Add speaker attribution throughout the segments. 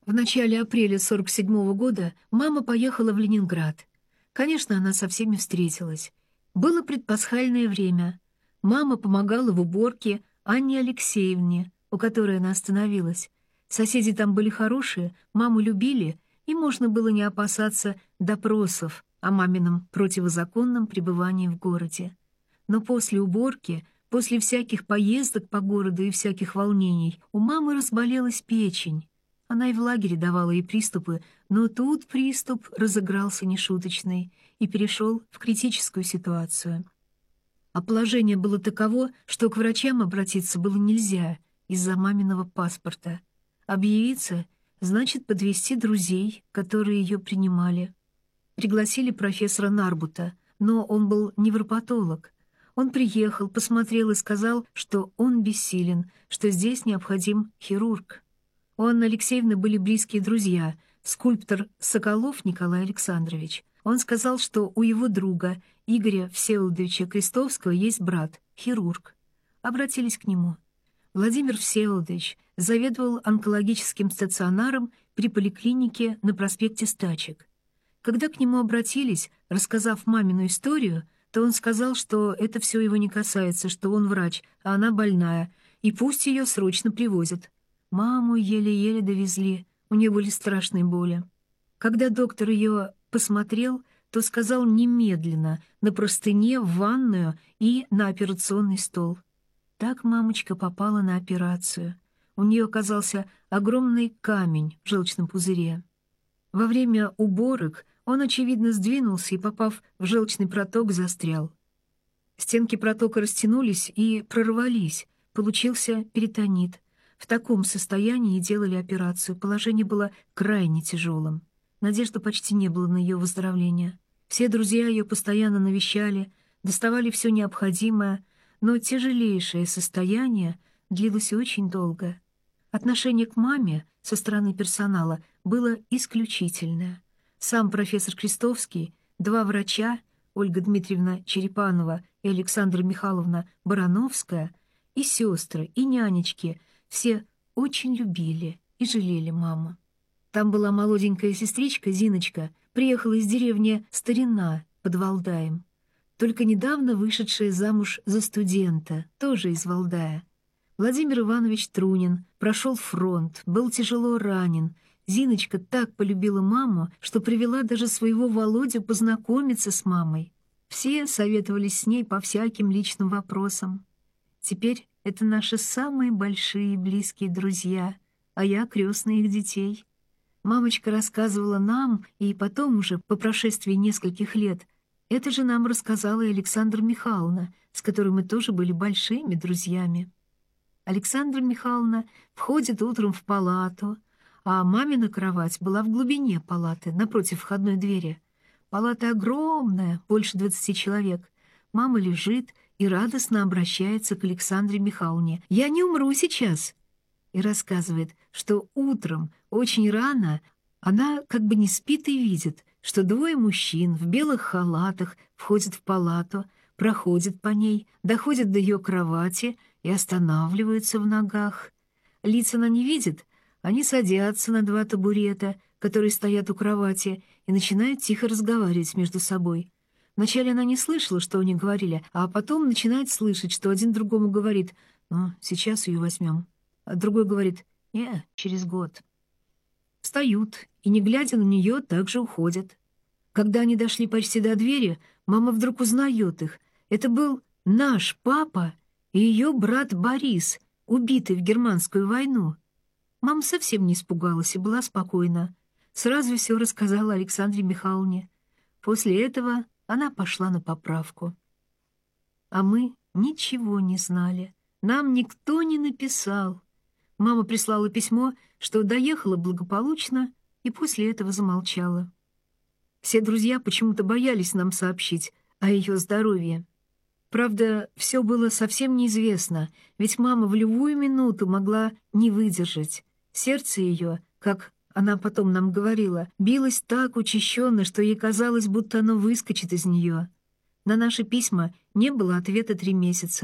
Speaker 1: В начале апреля 47-го года мама поехала в Ленинград. Конечно, она со всеми встретилась. Было предпасхальное время. Мама помогала в уборке Анне Алексеевне, у которой она остановилась. Соседи там были хорошие, маму любили, и можно было не опасаться допросов о мамином противозаконном пребывании в городе. Но после уборки, после всяких поездок по городу и всяких волнений, у мамы разболелась печень. Она и в лагере давала ей приступы, но тут приступ разыгрался нешуточный и перешел в критическую ситуацию. А положение было таково, что к врачам обратиться было нельзя из-за маминого паспорта. Объявиться значит подвести друзей, которые ее принимали. Пригласили профессора Нарбута, но он был невропатолог. Он приехал, посмотрел и сказал, что он бессилен, что здесь необходим хирург. У Анны Алексеевны были близкие друзья, скульптор Соколов Николай Александрович. Он сказал, что у его друга Игоря Всеволодовича Крестовского есть брат, хирург. Обратились к нему. Владимир Всеволодович заведовал онкологическим стационаром при поликлинике на проспекте Стачек. Когда к нему обратились, рассказав мамину историю, то он сказал, что это все его не касается, что он врач, а она больная, и пусть ее срочно привозят. Маму еле-еле довезли, у нее были страшные боли. Когда доктор ее посмотрел, то сказал немедленно на простыне в ванную и на операционный стол. Так мамочка попала на операцию. У нее оказался огромный камень в желчном пузыре. Во время уборок он, очевидно, сдвинулся и, попав в желчный проток, застрял. Стенки протока растянулись и прорвались, получился перитонит. В таком состоянии делали операцию, положение было крайне тяжелым. Надежды почти не было на ее выздоровление. Все друзья ее постоянно навещали, доставали все необходимое, но тяжелейшее состояние длилось очень долго. Отношение к маме со стороны персонала было исключительное. Сам профессор Крестовский, два врача, Ольга Дмитриевна Черепанова и Александра Михайловна Барановская, и сестры, и нянечки — все очень любили и жалели маму. Там была молоденькая сестричка Зиночка, приехала из деревни Старина под Валдаем, только недавно вышедшая замуж за студента, тоже из Валдая. Владимир Иванович Трунин прошел фронт, был тяжело ранен. Зиночка так полюбила маму, что привела даже своего Володю познакомиться с мамой. Все советовались с ней по всяким личным вопросам. Теперь это наши самые большие и близкие друзья, а я крестная их детей. Мамочка рассказывала нам, и потом уже, по прошествии нескольких лет, это же нам рассказала и Александра Михайловна, с которой мы тоже были большими друзьями. Александра Михайловна входит утром в палату, а мамина кровать была в глубине палаты, напротив входной двери. Палата огромная, больше 20 человек. Мама лежит и радостно обращается к Александре Михайловне. «Я не умру сейчас!» И рассказывает, что утром, очень рано, она как бы не спит и видит, что двое мужчин в белых халатах входят в палату, проходят по ней, доходят до ее кровати и останавливаются в ногах. Лица она не видит, они садятся на два табурета, которые стоят у кровати, и начинают тихо разговаривать между собой. Вначале она не слышала, что они говорили, а потом начинает слышать, что один другому говорит: «Ну, сейчас ее возьмем». А другой говорит: «Не, через год». Встают и, не глядя на нее, также уходят. Когда они дошли почти до двери, мама вдруг узнает их. Это был наш папа и ее брат Борис, убитый в германскую войну. Мама совсем не испугалась и была спокойна. Сразу все рассказала Александре Михайловне. После этого она пошла на поправку. А мы ничего не знали. Нам никто не написал. Мама прислала письмо, что доехала благополучно, и после этого замолчала. Все друзья почему-то боялись нам сообщить о ее здоровье. Правда, все было совсем неизвестно, ведь мама в любую минуту могла не выдержать. Сердце ее, как она потом нам говорила, билось так учащенно, что ей казалось, будто оно выскочит из нее. На наши письма не было ответа 3 месяца.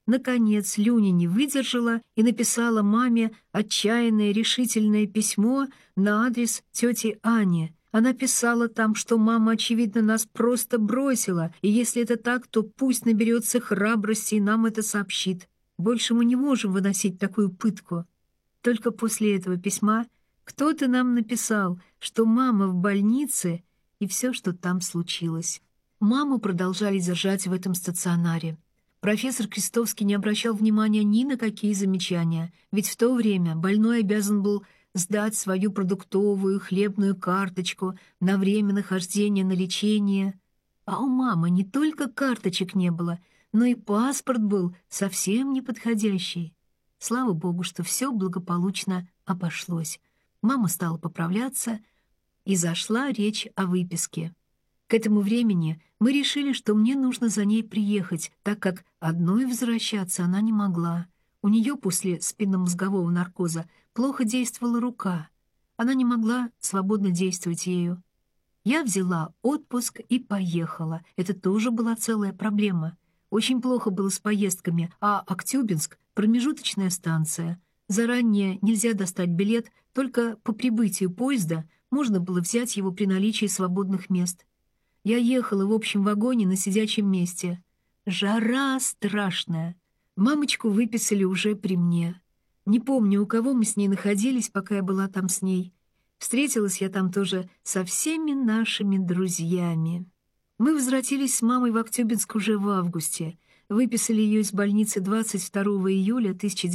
Speaker 1: Наконец Люня не выдержала и написала маме отчаянное решительное письмо на адрес тети Ани. Она писала там, что мама, очевидно, нас просто бросила, и если это так, то пусть наберется храбрости и нам это сообщит. Больше мы не можем выносить такую пытку. Только после этого письма кто-то нам написал, что мама в больнице и все, что там случилось. Маму продолжали держать в этом стационаре. Профессор Крестовский не обращал внимания ни на какие замечания, ведь в то время больной обязан был сдать свою продуктовую, хлебную карточку на время нахождения на лечение. А у мамы не только карточек не было, но и паспорт был совсем неподходящий. Слава богу, что все благополучно обошлось. Мама стала поправляться, и зашла речь о выписке. К этому времени мы решили, что мне нужно за ней приехать, так как одной возвращаться она не могла. У нее после спинномозгового наркоза плохо действовала рука. Она не могла свободно действовать ею. Я взяла отпуск и поехала. Это тоже была целая проблема. Очень плохо было с поездками, а Актюбинск — промежуточная станция. Заранее нельзя достать билет, только по прибытию поезда можно было взять его при наличии свободных мест. Я ехала в общем вагоне на сидячем месте. Жара страшная. Мамочку выписали уже при мне. Не помню, у кого мы с ней находились, пока я была там с ней. Встретилась я там тоже со всеми нашими друзьями. Мы возвратились с мамой в Актюбинск уже в августе. Выписали ее из больницы 22 июля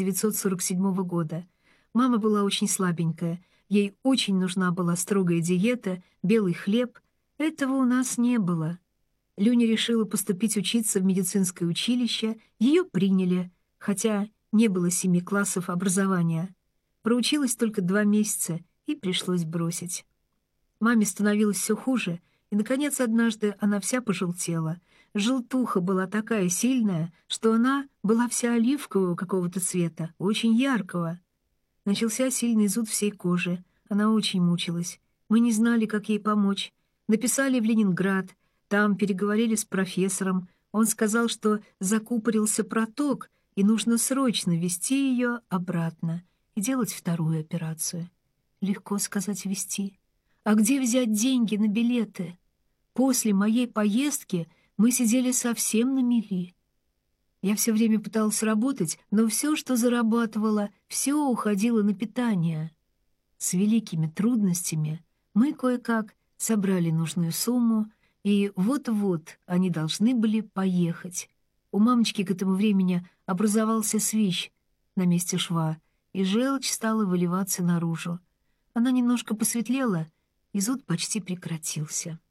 Speaker 1: 1947 года. Мама была очень слабенькая. Ей очень нужна была строгая диета, белый хлеб. Этого у нас не было. Люня решила поступить учиться в медицинское училище. Ее приняли, хотя не было 7 классов образования. Проучилась только 2 месяца, и пришлось бросить. Маме становилось все хуже, и, наконец, однажды она вся пожелтела. Желтуха была такая сильная, что она была вся оливкового какого-то цвета, очень яркого. Начался сильный зуд всей кожи. Она очень мучилась. Мы не знали, как ей помочь. Написали в Ленинград. Там переговорили с профессором. Он сказал, что закупорился проток, и нужно срочно везти ее обратно и делать вторую операцию. Легко сказать «везти». А где взять деньги на билеты? После моей поездки мы сидели совсем на мели. Я все время пыталась работать, но все, что зарабатывала, все уходило на питание. С великими трудностями мы кое-как собрали нужную сумму, и вот-вот они должны были поехать. У мамочки к этому времени образовался свищ на месте шва, и желчь стала выливаться наружу. Она немножко посветлела, и зуд почти прекратился.